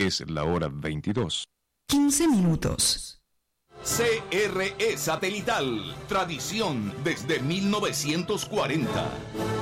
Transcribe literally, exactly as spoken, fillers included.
Es la hora veintidós. quince minutos. C R E Satelital, tradición desde mil novecientos cuarenta.